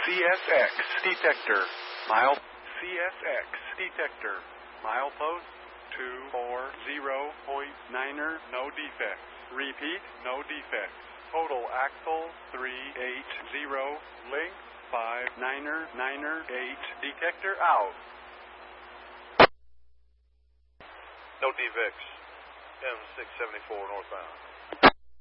CSX detector. CSX detector. Milepost 240.9er, no defects. Repeat, no defects. Total axle 380. Length 59er, 9er, 8. Detector out. No defects. M674 northbound.